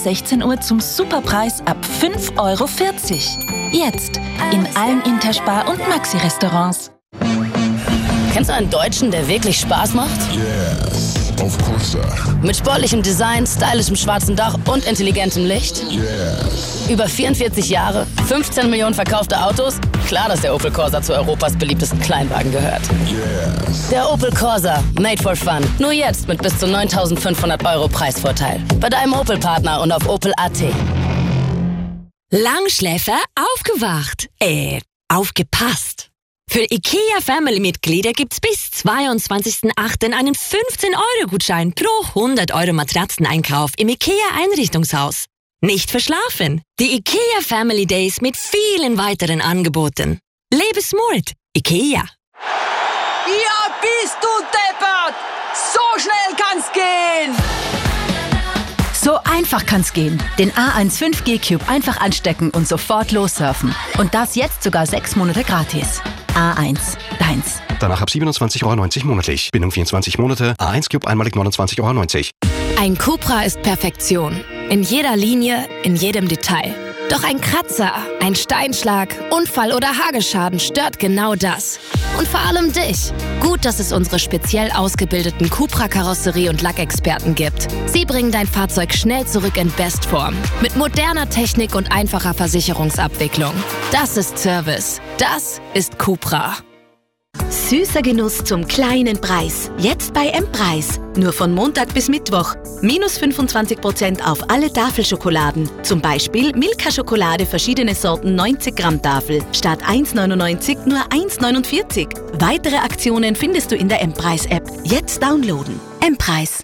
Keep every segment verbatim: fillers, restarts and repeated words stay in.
sechzehn Uhr zum Superpreis ab fünf Euro vierzig. Jetzt in allen Interspar- und Maxi-Restaurants. Kennst du einen Deutschen, der wirklich Spaß macht? Yes, of course, sir. Mit sportlichem Design, stylischem schwarzen Dach und intelligentem Licht? Yes. Über vierundvierzig Jahre, fünfzehn Millionen verkaufte Autos? Klar, dass der Opel Corsa zu Europas beliebtesten Kleinwagen gehört. Yes. Der Opel Corsa, made for fun. Nur jetzt mit bis zu neuntausendfünfhundert Euro Preisvorteil. Bei deinem Opel-Partner und auf Opel Punkt a t. Langschläfer aufgewacht. Äh, aufgepasst. Für IKEA Family-Mitglieder gibt's bis zweiundzwanzigsten achten einen fünfzehn Euro Gutschein pro hundert Euro Matratzeneinkauf im IKEA Einrichtungshaus. Nicht verschlafen. Die IKEA Family Days mit vielen weiteren Angeboten. Lebe smart. IKEA. Ja, bist du deppert! So schnell kann's gehen! So einfach kann's gehen. Den A eins fünf G Cube einfach anstecken und sofort lossurfen. Und das jetzt sogar sechs Monate gratis. A eins, deins. Danach ab siebenundzwanzig Euro neunzig monatlich. Bindung vierundzwanzig Monate. A eins Cube einmalig neunundzwanzig Euro neunzig. Ein Cupra ist Perfektion. In jeder Linie, in jedem Detail. Doch ein Kratzer, ein Steinschlag, Unfall oder Hagelschaden stört genau das. Und vor allem dich. Gut, dass es unsere speziell ausgebildeten Cupra-Karosserie- und Lackexperten gibt. Sie bringen dein Fahrzeug schnell zurück in Bestform. Mit moderner Technik und einfacher Versicherungsabwicklung. Das ist Service. Das ist Cupra. Süßer Genuss zum kleinen Preis. Jetzt bei M-Preis. Nur von Montag bis Mittwoch. Minus fünfundzwanzig Prozent auf alle Tafelschokoladen. Zum Beispiel Milka-Schokolade, verschiedene Sorten, neunzig Gramm Tafel. Statt eins neunundneunzig nur eins neunundvierzig. Weitere Aktionen findest du in der M-Preis-App. Jetzt downloaden. M-Preis.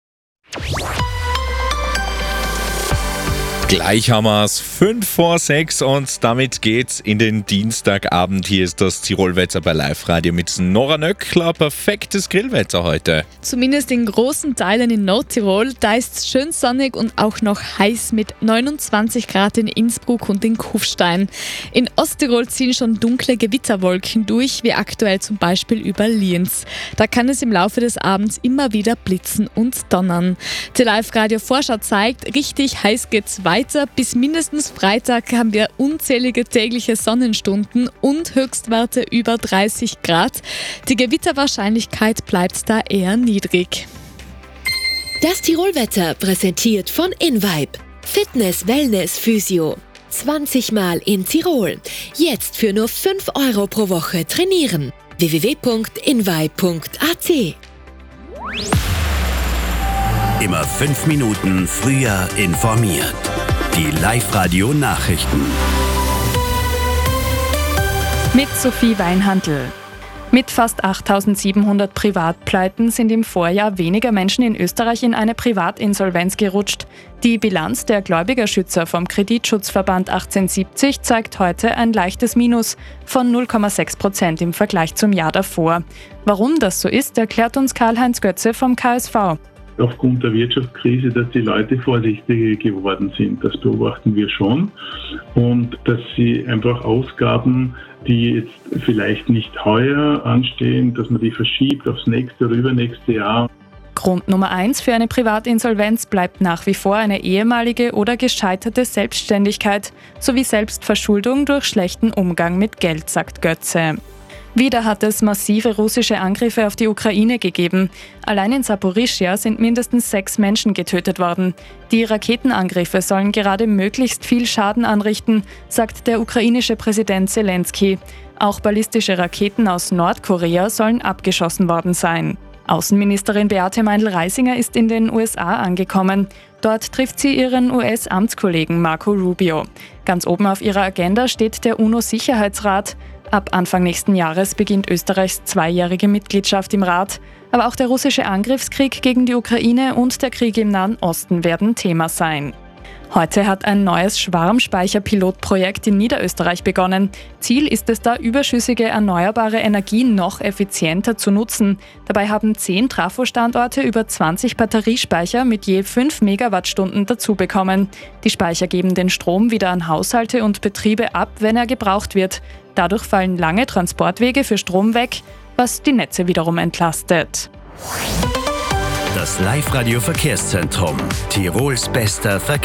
Gleich haben wir es, fünf vor sechs und damit geht's in den Dienstagabend. Hier ist das Tirolwetter bei Live Radio mit Nora Nöckler. Perfektes Grillwetter heute. Zumindest in großen Teilen in Nordtirol. Da ist es schön sonnig und auch noch heiß mit neunundzwanzig Grad in Innsbruck und in Kufstein. In Osttirol ziehen schon dunkle Gewitterwolken durch, wie aktuell zum Beispiel über Lienz. Da kann es im Laufe des Abends immer wieder blitzen und donnern. Die Live Radio Vorschau zeigt, richtig heiß geht's weiter. Bis mindestens Freitag haben wir unzählige tägliche Sonnenstunden und Höchstwerte über dreißig Grad. Die Gewitterwahrscheinlichkeit bleibt da eher niedrig. Das Tirolwetter präsentiert von InVibe. Fitness, Wellness, Physio. zwanzig Mal in Tirol. Jetzt für nur fünf Euro pro Woche trainieren. w w w punkt invibe punkt a t. Immer fünf Minuten früher informiert. Die Live-Radio-Nachrichten. Mit Sophie Weinhandl. Mit fast achttausendsiebenhundert Privatpleiten sind im Vorjahr weniger Menschen in Österreich in eine Privatinsolvenz gerutscht. Die Bilanz der Gläubigerschützer vom Kreditschutzverband achtzehnhundertsiebzig zeigt heute ein leichtes Minus von null Komma sechs Prozent im Vergleich zum Jahr davor. Warum das so ist, erklärt uns Karl-Heinz Götze vom K S V. Aufgrund der Wirtschaftskrise, dass die Leute vorsichtiger geworden sind. Das beobachten wir schon. Und dass sie einfach Ausgaben, die jetzt vielleicht nicht heuer anstehen, dass man die verschiebt aufs nächste oder übernächste Jahr. Grund Nummer eins für eine Privatinsolvenz bleibt nach wie vor eine ehemalige oder gescheiterte Selbstständigkeit sowie Selbstverschuldung durch schlechten Umgang mit Geld, sagt Götze. Wieder hat es massive russische Angriffe auf die Ukraine gegeben. Allein in Saporischschja sind mindestens sechs Menschen getötet worden. Die Raketenangriffe sollen gerade möglichst viel Schaden anrichten, sagt der ukrainische Präsident Zelensky. Auch ballistische Raketen aus Nordkorea sollen abgeschossen worden sein. Außenministerin Beate Meindl-Reisinger ist in den U S A angekommen. Dort trifft sie ihren U S-Amtskollegen Marco Rubio. Ganz oben auf ihrer Agenda steht der UNO-Sicherheitsrat. Ab Anfang nächsten Jahres beginnt Österreichs zweijährige Mitgliedschaft im Rat. Aber auch der russische Angriffskrieg gegen die Ukraine und der Krieg im Nahen Osten werden Thema sein. Heute hat ein neues Schwarmspeicher-Pilotprojekt in Niederösterreich begonnen. Ziel ist es da, überschüssige erneuerbare Energie noch effizienter zu nutzen. Dabei haben zehn Trafostandorte über zwanzig Batteriespeicher mit je fünf Megawattstunden dazu bekommen. Die Speicher geben den Strom wieder an Haushalte und Betriebe ab, wenn er gebraucht wird. Dadurch fallen lange Transportwege für Strom weg, was die Netze wiederum entlastet. Das Live-Radio Verkehrszentrum, Tirols bester Verkehr.